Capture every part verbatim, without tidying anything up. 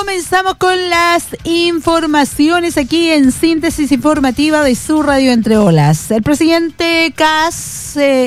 Comenzamos con las informaciones aquí en Síntesis Informativa de su radio Entre Olas. El presidente Kast eh,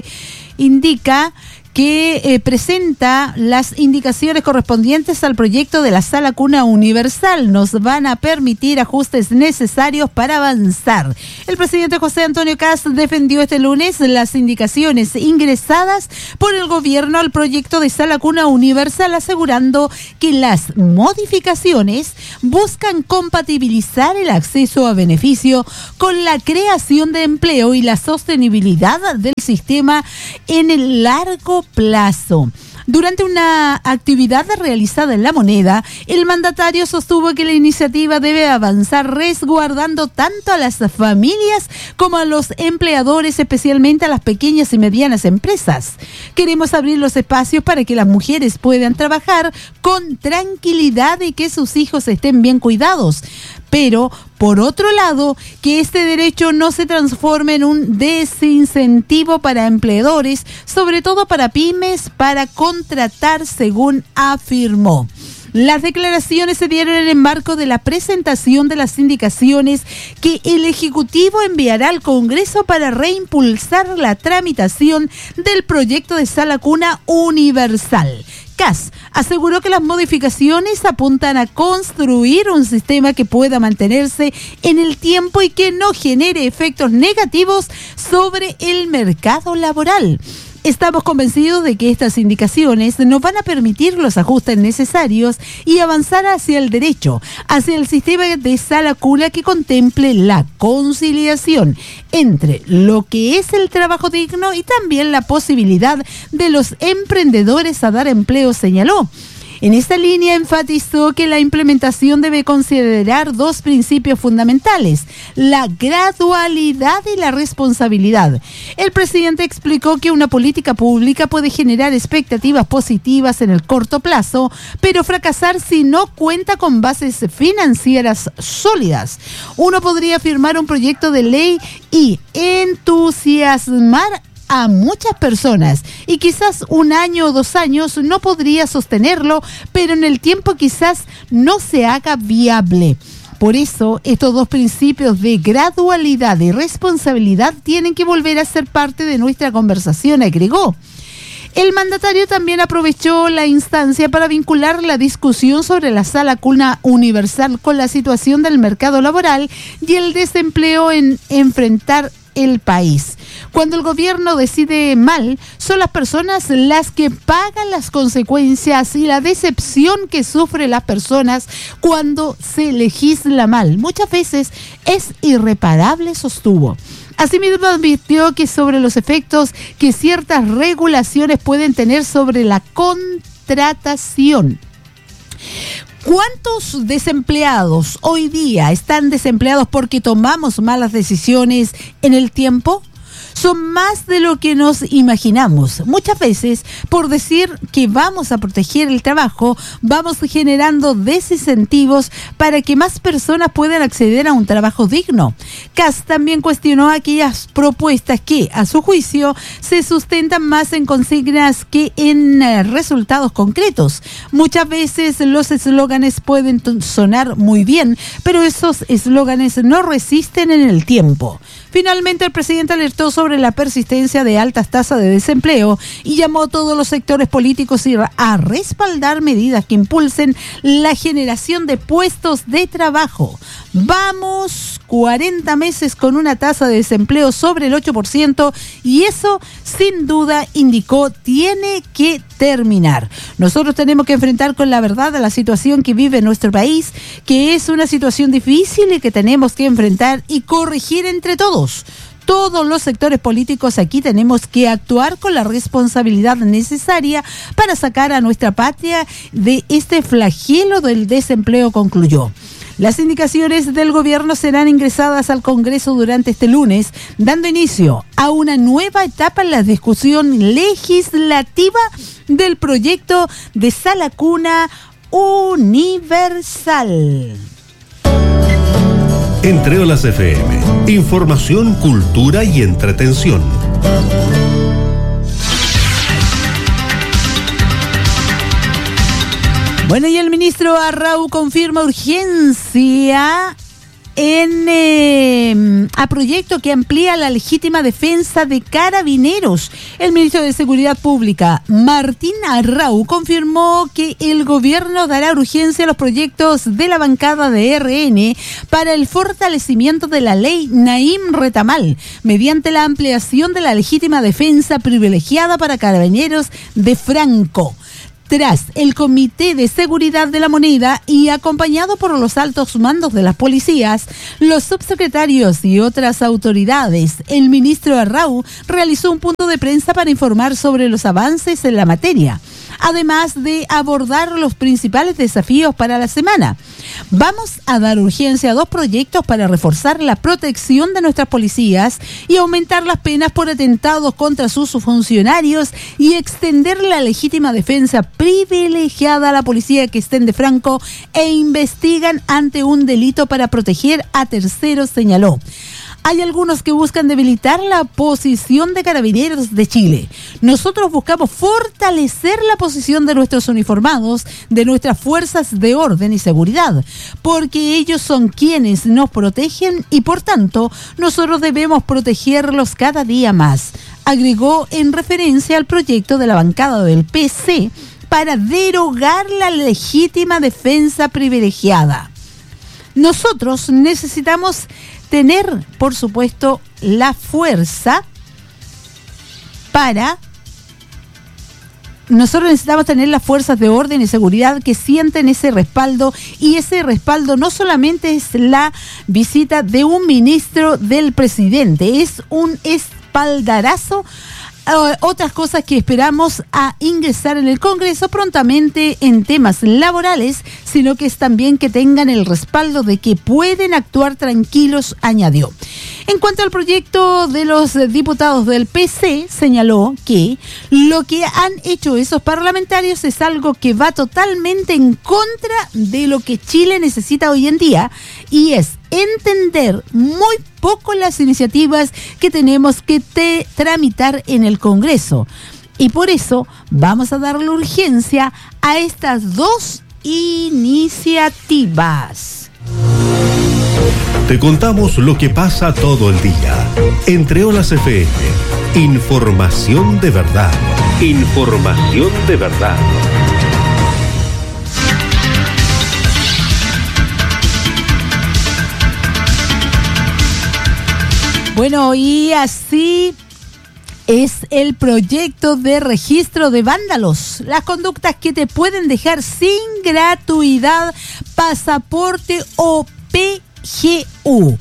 indica que eh, presenta las indicaciones correspondientes al proyecto de la Sala Cuna Universal. Nos van a permitir ajustes necesarios para avanzar. El presidente José Antonio Kast defendió este lunes las indicaciones ingresadas por el gobierno al proyecto de Sala Cuna Universal, asegurando que las modificaciones buscan compatibilizar el acceso a beneficio con la creación de empleo y la sostenibilidad del sistema en el largo plazo. Durante una actividad realizada en La Moneda, el mandatario sostuvo que la iniciativa debe avanzar resguardando tanto a las familias como a los empleadores, especialmente a las pequeñas y medianas empresas. Queremos abrir los espacios para que las mujeres puedan trabajar con tranquilidad y que sus hijos estén bien cuidados. Pero, por otro lado, que este derecho no se transforme en un desincentivo para empleadores, sobre todo para pymes, para contratar, según afirmó. Las declaraciones se dieron en el marco de la presentación de las indicaciones que el Ejecutivo enviará al Congreso para reimpulsar la tramitación del proyecto de Sala Cuna Universal. Kast aseguró que las modificaciones apuntan a construir un sistema que pueda mantenerse en el tiempo y que no genere efectos negativos sobre el mercado laboral. Estamos convencidos de que estas indicaciones nos van a permitir los ajustes necesarios y avanzar hacia el derecho, hacia el sistema de Sala Cuna que contemple la conciliación entre lo que es el trabajo digno y también la posibilidad de los emprendedores a dar empleo, señaló. En esta línea enfatizó que la implementación debe considerar dos principios fundamentales: la gradualidad y la responsabilidad. El presidente explicó que una política pública puede generar expectativas positivas en el corto plazo, pero fracasar si no cuenta con bases financieras sólidas. Uno podría firmar un proyecto de ley y entusiasmar a muchas personas y quizás un año o dos años no podría sostenerlo, pero en el tiempo quizás no se haga viable. Por eso, estos dos principios de gradualidad y responsabilidad tienen que volver a ser parte de nuestra conversación, agregó. El mandatario también aprovechó la instancia para vincular la discusión sobre la Sala Cuna Universal con la situación del mercado laboral y el desempleo en enfrentar el país. Cuando el gobierno decide mal, son las personas las que pagan las consecuencias y la decepción que sufren las personas cuando se legisla mal. Muchas veces es irreparable, sostuvo. Asimismo, advirtió que sobre los efectos que ciertas regulaciones pueden tener sobre la contratación. ¿Cuántos desempleados hoy día están desempleados porque tomamos malas decisiones en el tiempo? Son más de lo que nos imaginamos. Muchas veces, por decir que vamos a proteger el trabajo, vamos generando desincentivos para que más personas puedan acceder a un trabajo digno. Kast también cuestionó aquellas propuestas que, a su juicio, se sustentan más en consignas que en eh, resultados concretos. Muchas veces los eslóganes pueden t- sonar muy bien, pero esos eslóganes no resisten en el tiempo. Finalmente, el presidente alertó sobre la persistencia de altas tasas de desempleo y llamó a todos los sectores políticos a respaldar medidas que impulsen la generación de puestos de trabajo. Vamos cuarenta meses con una tasa de desempleo sobre el ocho por ciento y eso, sin duda, indicó, tiene que terminar. Nosotros tenemos que enfrentar con la verdad a la situación que vive nuestro país, que es una situación difícil y que tenemos que enfrentar y corregir entre todos. Todos los sectores políticos aquí tenemos que actuar con la responsabilidad necesaria para sacar a nuestra patria de este flagelo del desempleo, concluyó. Las indicaciones del gobierno serán ingresadas al Congreso durante este lunes, dando inicio a una nueva etapa en la discusión legislativa del proyecto de Sala Cuna Universal. Entre Olas F M, información, cultura y entretención. Bueno, y el ministro Arrau confirma urgencia en eh, a proyecto que amplía la legítima defensa de Carabineros. El ministro de Seguridad Pública, Martín Arrau, confirmó que el gobierno dará urgencia a los proyectos de la bancada de R N para el fortalecimiento de la ley Naim Retamal, mediante la ampliación de la legítima defensa privilegiada para Carabineros de Franco. Tras el Comité de Seguridad de la Moneda y acompañado por los altos mandos de las policías, los subsecretarios y otras autoridades, el ministro Arrau realizó un punto de prensa para informar sobre los avances en la materia, además de abordar los principales desafíos para la semana. Vamos a dar urgencia a dos proyectos para reforzar la protección de nuestras policías y aumentar las penas por atentados contra sus funcionarios y extender la legítima defensa privilegiada a la policía que estén de Franco e investigan ante un delito para proteger a terceros, señaló. Hay algunos que buscan debilitar la posición de Carabineros de Chile. Nosotros buscamos fortalecer la posición de nuestros uniformados, de nuestras fuerzas de orden y seguridad, porque ellos son quienes nos protegen y, por tanto, nosotros debemos protegerlos cada día más, agregó en referencia al proyecto de la bancada del P C para derogar la legítima defensa privilegiada. Nosotros necesitamos tener, por supuesto, la fuerza para... Nosotros necesitamos tener las fuerzas de orden y seguridad que sienten ese respaldo, y ese respaldo no solamente es la visita de un ministro del presidente, es un espaldarazo. Uh, otras cosas que esperamos a ingresar en el Congreso prontamente en temas laborales, sino que es también que tengan el respaldo de que pueden actuar tranquilos, añadió. En cuanto al proyecto de los diputados del P C, señaló que lo que han hecho esos parlamentarios es algo que va totalmente en contra de lo que Chile necesita hoy en día, y es entender muy poco las iniciativas que tenemos que te, tramitar en el Congreso. Y por eso vamos a darle urgencia a estas dos iniciativas. Te contamos lo que pasa todo el día. Entre Olas F M, información de verdad. Información de verdad. Bueno, y así es el proyecto de registro de vándalos. Las conductas que te pueden dejar sin gratuidad pasaporte o P G U.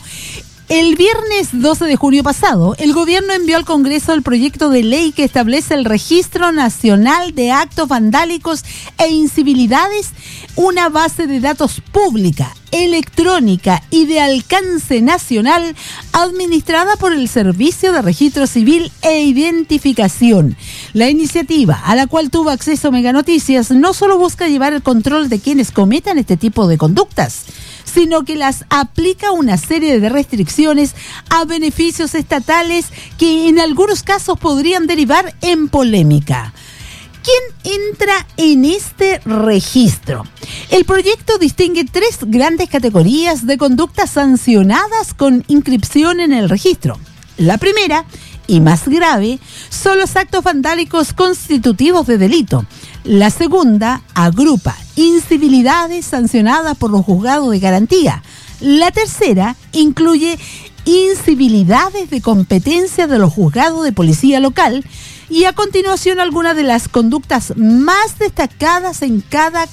El viernes doce de junio pasado, el gobierno envió al Congreso el proyecto de ley que establece el Registro Nacional de Actos Vandálicos e Incivilidades, una base de datos pública, electrónica y de alcance nacional administrada por el Servicio de Registro Civil e Identificación. La iniciativa, a la cual tuvo acceso Mega Noticias, no solo busca llevar el control de quienes cometan este tipo de conductas, sino que las aplica una serie de restricciones a beneficios estatales que en algunos casos podrían derivar en polémica. ¿Quién entra en este registro? El proyecto distingue tres grandes categorías de conductas sancionadas con inscripción en el registro. La primera, y más grave, son los actos vandálicos constitutivos de delito. La segunda agrupa incivilidades sancionadas por los juzgados de garantía. La tercera incluye incivilidades de competencia de los juzgados de policía local. Y a continuación algunas de las conductas más destacadas en cada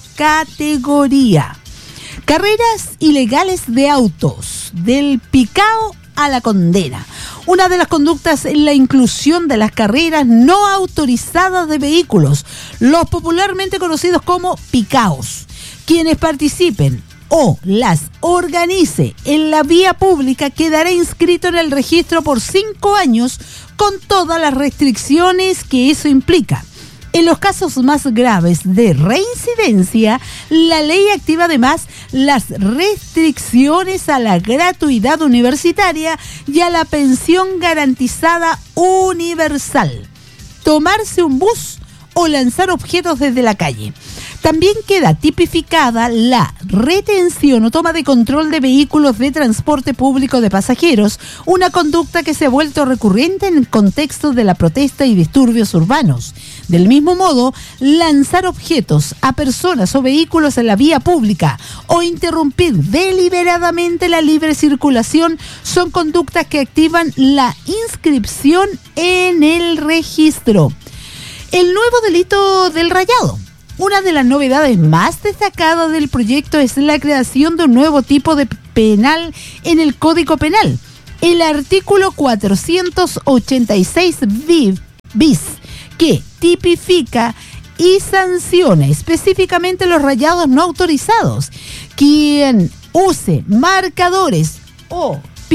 categoría. Carreras ilegales de autos, del picao a la condena. Una de las conductas es la inclusión de las carreras no autorizadas de vehículos, los popularmente conocidos como picaos. Quienes participen o las organice en la vía pública quedará inscrito en el registro por cinco años con todas las restricciones que eso implica. En los casos más graves de reincidencia, la ley activa además las restricciones a la gratuidad universitaria y a la pensión garantizada universal. Tomarse un bus o lanzar objetos desde la calle. También queda tipificada la retención o toma de control de vehículos de transporte público de pasajeros, una conducta que se ha vuelto recurrente en el contexto de la protesta y disturbios urbanos. Del mismo modo, lanzar objetos a personas o vehículos en la vía pública o interrumpir deliberadamente la libre circulación son conductas que activan la inscripción en el registro. El nuevo delito del rayado. Una de las novedades más destacadas del proyecto es la creación de un nuevo tipo de penal en el Código Penal, el artículo cuatrocientos ochenta y seis bis, que tipifica y sanciona específicamente los rayados no autorizados. Quien use marcadores o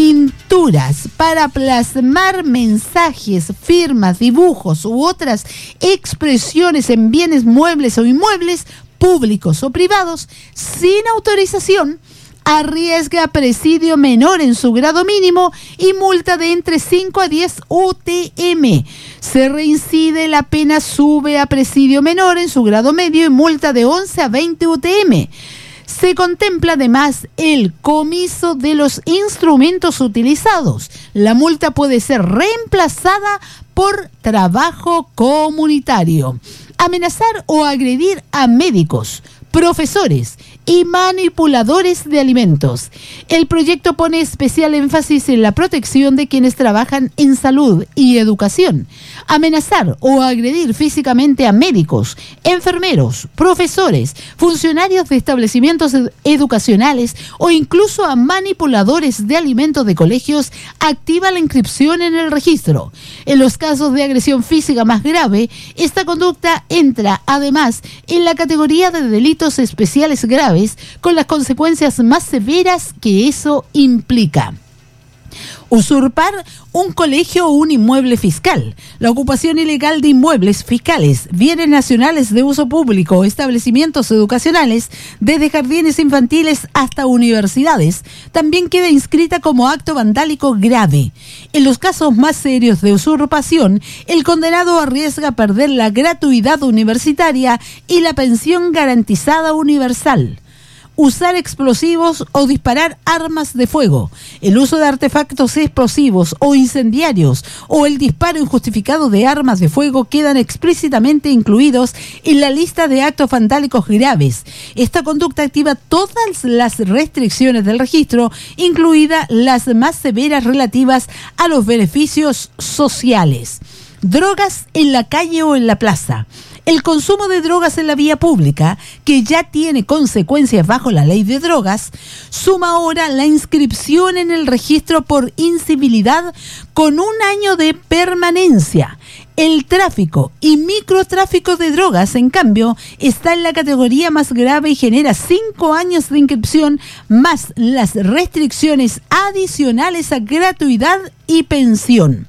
pinturas para plasmar mensajes, firmas, dibujos u otras expresiones en bienes muebles o inmuebles, públicos o privados, sin autorización, arriesga presidio menor en su grado mínimo y multa de entre cinco a diez U T M. Se reincide, la pena sube a presidio menor en su grado medio y multa de once a veinte U T M. Se contempla además el comiso de los instrumentos utilizados. La multa puede ser reemplazada por trabajo comunitario. Amenazar o agredir a médicos, profesores y manipuladores de alimentos. El proyecto pone especial énfasis en la protección de quienes trabajan en salud y educación. Amenazar o agredir físicamente a médicos, enfermeros, profesores, funcionarios de establecimientos ed- educacionales o incluso a manipuladores de alimentos de colegios activa la inscripción en el registro. En los casos de agresión física más grave, esta conducta entra además en la categoría de delitos especiales graves, con las consecuencias más severas que eso implica. Usurpar un colegio o un inmueble fiscal. La ocupación ilegal de inmuebles fiscales, bienes nacionales de uso público, establecimientos educacionales, desde jardines infantiles hasta universidades, también queda inscrita como acto vandálico grave. En los casos más serios de usurpación, el condenado arriesga perder la gratuidad universitaria y la pensión garantizada universal. Usar explosivos o disparar armas de fuego, el uso de artefactos explosivos o incendiarios o el disparo injustificado de armas de fuego quedan explícitamente incluidos en la lista de actos vandálicos graves. Esta conducta activa todas las restricciones del registro, incluidas las más severas relativas a los beneficios sociales. Drogas en la calle o en la plaza. El consumo de drogas en la vía pública, que ya tiene consecuencias bajo la ley de drogas, suma ahora la inscripción en el registro por incivilidad con un año de permanencia. El tráfico y microtráfico de drogas, en cambio, está en la categoría más grave y genera cinco años de inscripción más las restricciones adicionales a gratuidad y pensión.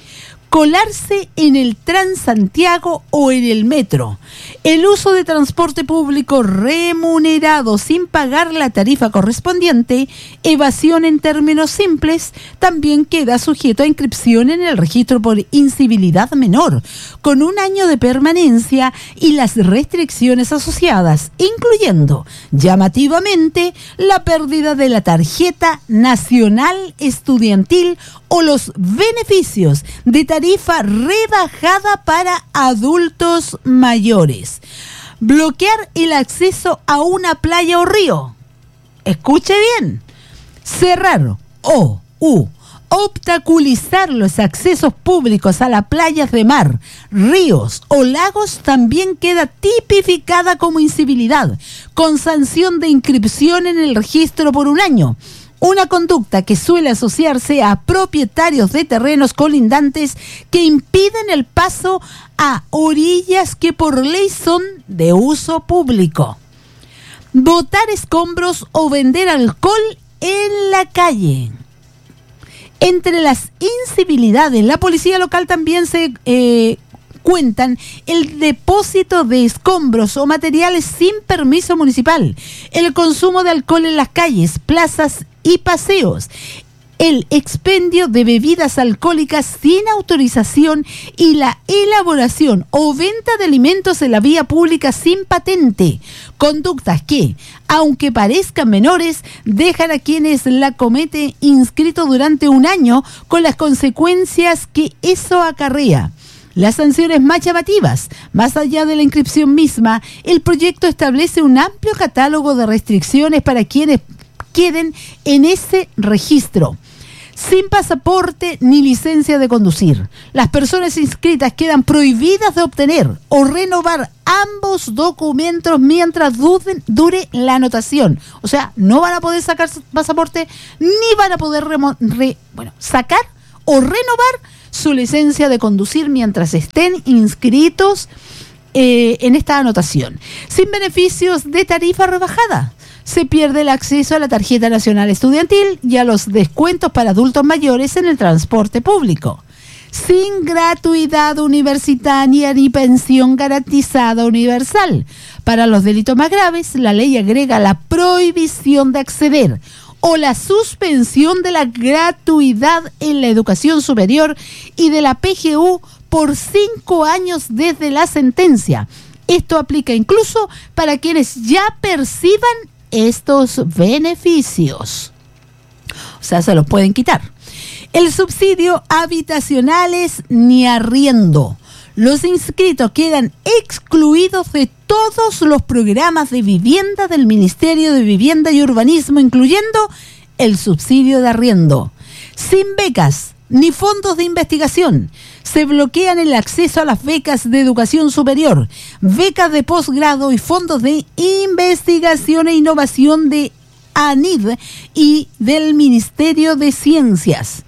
Colarse en el Transantiago o en el metro. El uso de transporte público remunerado sin pagar la tarifa correspondiente, evasión en términos simples, también queda sujeto a inscripción en el registro por incivilidad menor, con un año de permanencia y las restricciones asociadas, incluyendo, llamativamente, la pérdida de la tarjeta nacional estudiantil o los beneficios de tarifa rebajada para adultos mayores. Bloquear el acceso a una playa o río. Escuche bien. Cerrar o u obstaculizar los accesos públicos a las playas de mar, ríos o lagos también queda tipificada como incivilidad, con sanción de inscripción en el registro por un año. Una conducta que suele asociarse a propietarios de terrenos colindantes que impiden el paso a orillas que por ley son de uso público. Botar escombros o vender alcohol en la calle. Entre las incivilidades, la policía local también se eh, cuentan el depósito de escombros o materiales sin permiso municipal, el consumo de alcohol en las calles, plazas y paseos, el expendio de bebidas alcohólicas sin autorización y la elaboración o venta de alimentos en la vía pública sin patente. Conductas que, aunque parezcan menores, dejan a quienes la cometen inscritos durante un año con las consecuencias que eso acarrea. Las sanciones más llamativas, más allá de la inscripción misma, el proyecto establece un amplio catálogo de restricciones para quienes queden en ese registro. Sin pasaporte ni licencia de conducir, las personas inscritas quedan prohibidas de obtener o renovar ambos documentos mientras duden, dure la anotación. O sea, no van a poder sacar su pasaporte ni van a poder remo, re, bueno, sacar o renovar su licencia de conducir mientras estén inscritos eh, en esta anotación. Sin beneficios de tarifa rebajada. Se pierde el acceso a la tarjeta nacional estudiantil y a los descuentos para adultos mayores en el transporte público. Sin gratuidad universitaria ni pensión garantizada universal. Para los delitos más graves, la ley agrega la prohibición de acceder o la suspensión de la gratuidad en la educación superior y de la P G U por cinco años desde la sentencia. Esto aplica incluso para quienes ya perciban estos beneficios. O sea, se los pueden quitar. El subsidio habitacionales ni arriendo. Los inscritos quedan excluidos de todos los programas de vivienda del Ministerio de Vivienda y Urbanismo, incluyendo el subsidio de arriendo. Sin becas ni fondos de investigación. Se bloquean el acceso a las becas de educación superior, becas de posgrado y fondos de investigación e innovación de A N I D y del Ministerio de Ciencias.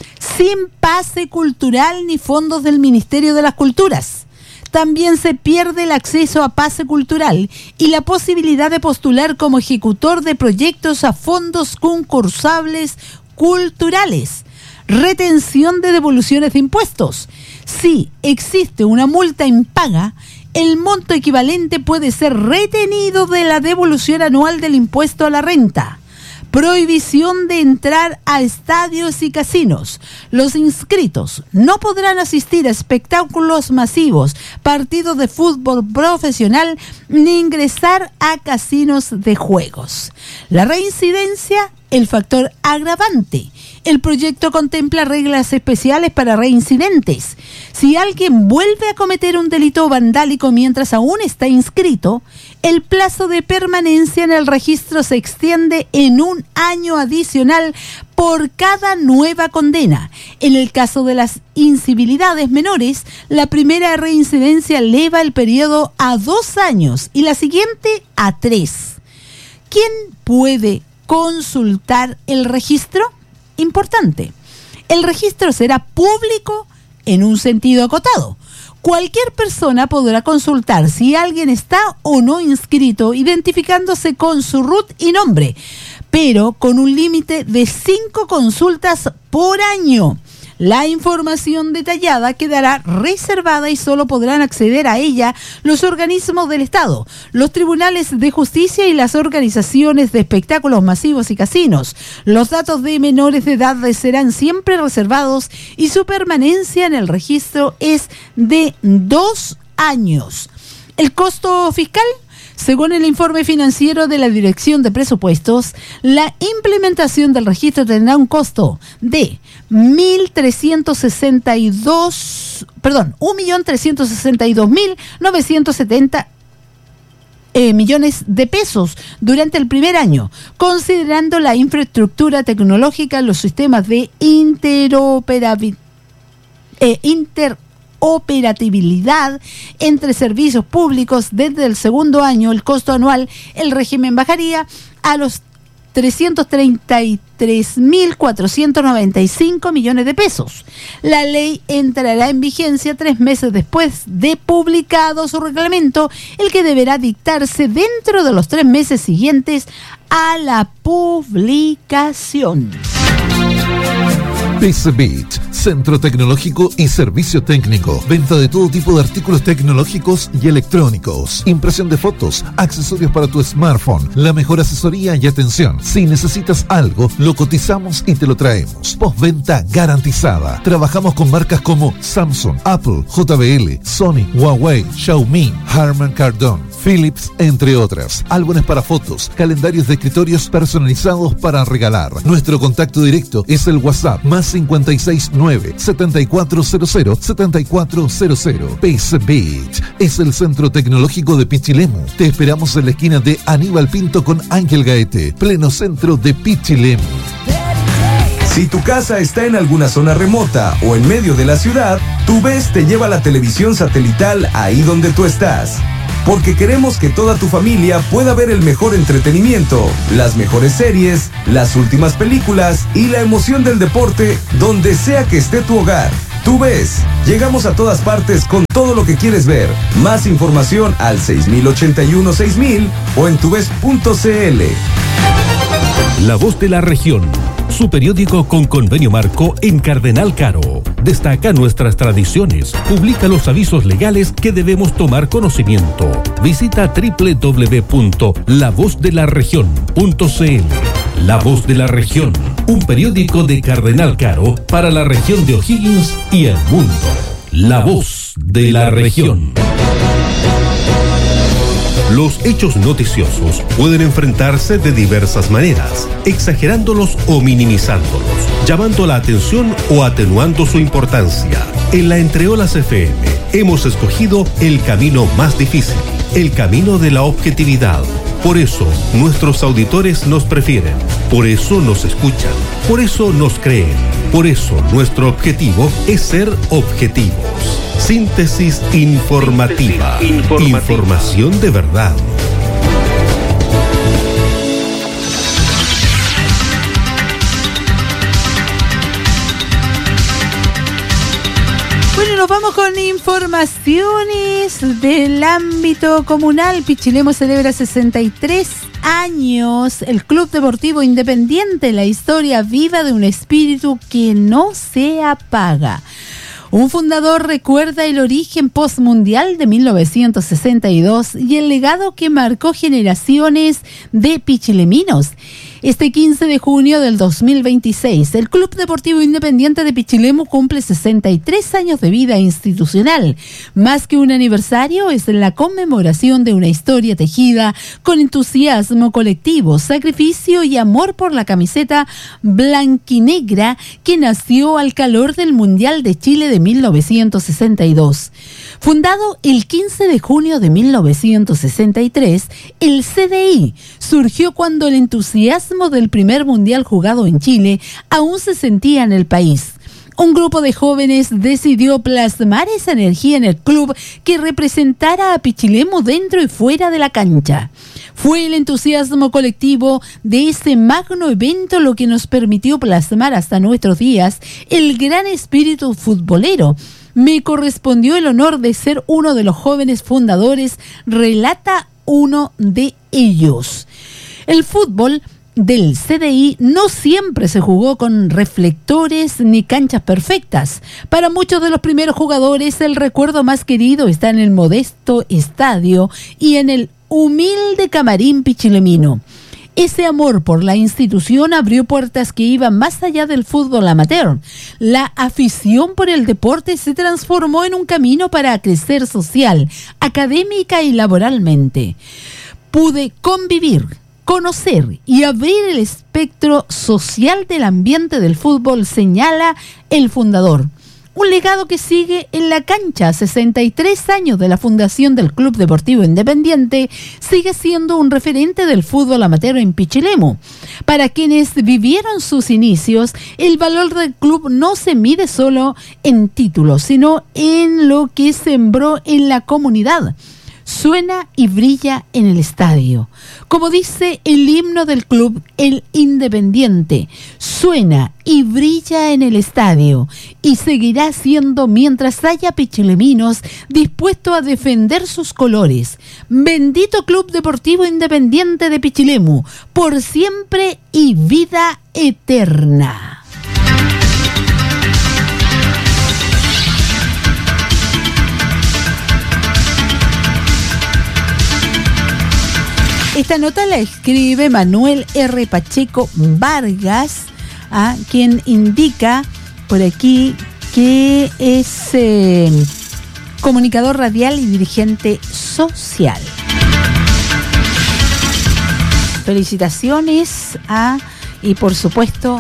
Sin pase cultural ni fondos del Ministerio de las Culturas. También se pierde el acceso a pase cultural y la posibilidad de postular como ejecutor de proyectos a fondos concursables culturales. Retención de devoluciones de impuestos. Si existe una multa impaga, el monto equivalente puede ser retenido de la devolución anual del impuesto a la renta. Prohibición de entrar a estadios y casinos. Los inscritos no podrán asistir a espectáculos masivos, partidos de fútbol profesional, ni ingresar a casinos de juegos. La reincidencia, el factor agravante. El proyecto contempla reglas especiales para reincidentes. Si alguien vuelve a cometer un delito vandálico mientras aún está inscrito, el plazo de permanencia en el registro se extiende en un año adicional por cada nueva condena. En el caso de las incivilidades menores, la primera reincidencia eleva el periodo a dos años y la siguiente a tres. ¿Quién puede consultar el registro? Importante. El registro será público en un sentido acotado. Cualquier persona podrá consultar si alguien está o no inscrito, identificándose con su R U T y nombre, pero con un límite de cinco consultas por año. La información detallada quedará reservada y solo podrán acceder a ella los organismos del Estado, los tribunales de justicia y las organizaciones de espectáculos masivos y casinos. Los datos de menores de edad serán siempre reservados y su permanencia en el registro es de dos años. El costo fiscal. Según el informe financiero de la Dirección de Presupuestos, la implementación del registro tendrá un costo de mil trescientos sesenta y dos, perdón, un millón trescientos sesenta y dos mil novecientos setenta eh, millones de pesos durante el primer año, considerando la infraestructura tecnológica, los sistemas de interoperabilidad, eh, inter operatividad entre servicios públicos. Desde el segundo año, el costo anual, el régimen bajaría a los trescientos treinta y tres mil cuatrocientos noventa y cinco millones de pesos. La ley entrará en vigencia tres meses después de publicado su reglamento, el que deberá dictarse dentro de los tres meses siguientes a la publicación. P C Beach, centro tecnológico y servicio técnico. Venta de todo tipo de artículos tecnológicos y electrónicos. Impresión de fotos, accesorios para tu smartphone, la mejor asesoría y atención. Si necesitas algo, lo cotizamos y te lo traemos. Postventa garantizada. Trabajamos con marcas como Samsung, Apple, J B L, Sony, Huawei, Xiaomi, Harman Kardon, Philips, entre otras. Álbumes para fotos, calendarios de escritorios personalizados para regalar. Nuestro contacto directo es el WhatsApp más cincuenta y seis nueve, setenta y cuatro cero cero, setenta y cuatro cero cero. P C Beach es el centro tecnológico de Pichilemu. Te esperamos en la esquina de Aníbal Pinto con Ángel Gaete, pleno centro de Pichilemu. Si tu casa está en alguna zona remota o en medio de la ciudad, TuVes te lleva la televisión satelital ahí donde tú estás. Porque queremos que toda tu familia pueda ver el mejor entretenimiento, las mejores series, las últimas películas y la emoción del deporte donde sea que esté tu hogar. TuVes, llegamos a todas partes con todo lo que quieres ver. Más información al seis mil ochenta y uno seis mil o en tuves punto cl. La Voz de la Región, su periódico con convenio marco en Cardenal Caro. Destaca nuestras tradiciones, publica los avisos legales que debemos tomar conocimiento. Visita doble u doble u doble u punto la voz de la región punto c l. La Voz de la Región, un periódico de Cardenal Caro para la región de O'Higgins y el mundo. La Voz de la Región. Los hechos noticiosos pueden enfrentarse de diversas maneras, exagerándolos o minimizándolos, llamando la atención o atenuando su importancia. En la Entreolas F M hemos escogido el camino más difícil, el camino de la objetividad. Por eso nuestros auditores nos prefieren, por eso nos escuchan, por eso nos creen, por eso nuestro objetivo es ser objetivos. Síntesis informativa. Síntesis informativa. Información de verdad. Bueno, nos vamos con informaciones del ámbito comunal. Pichilemu celebra sesenta y tres años. El Club Deportivo Independiente, la historia viva de un espíritu que no se apaga. Un fundador recuerda el origen postmundial de mil novecientos sesenta y dos y el legado que marcó generaciones de pichileminos. Este quince de junio del dos mil veintiséis, el Club Deportivo Independiente de Pichilemu cumple sesenta y tres años de vida institucional. Más que un aniversario, es la conmemoración de una historia tejida con entusiasmo colectivo, sacrificio y amor por la camiseta blanquinegra que nació al calor del Mundial de Chile de mil novecientos sesenta y dos. Fundado el quince de junio de mil novecientos sesenta y tres, el C D I surgió cuando el entusiasmo del primer mundial jugado en Chile aún se sentía en el país. Un grupo de jóvenes decidió plasmar esa energía en el club que representara a Pichilemu dentro y fuera de la cancha. Fue el entusiasmo colectivo de ese magno evento lo que nos permitió plasmar hasta nuestros días el gran espíritu futbolero. Me correspondió el honor de ser uno de los jóvenes fundadores, relata uno de ellos. El fútbol del C D I no siempre se jugó con reflectores ni canchas perfectas. Para muchos de los primeros jugadores, el recuerdo más querido está en el modesto estadio y en el humilde camarín pichilemino. Ese amor por la institución abrió puertas que iban más allá del fútbol amateur. La afición por el deporte se transformó en un camino para crecer social, académica y laboralmente. Pude convivir, conocer y abrir el espectro social del ambiente del fútbol, señala el fundador. Un legado que sigue en la cancha. sesenta y tres años de la fundación del Club Deportivo Independiente, sigue siendo un referente del fútbol amateur en Pichilemu. Para quienes vivieron sus inicios, el valor del club no se mide solo en títulos, sino en lo que sembró en la comunidad. Suena y brilla en el estadio. Como dice el himno del club, el Independiente, suena y brilla en el estadio y seguirá siendo mientras haya pichileminos dispuestos a defender sus colores. Bendito Club Deportivo Independiente de Pichilemu, por siempre y vida eterna. Esta nota la escribe Manuel R. Pacheco Vargas, a quien indica por aquí que es eh, comunicador radial y dirigente social. Felicitaciones a, y por supuesto,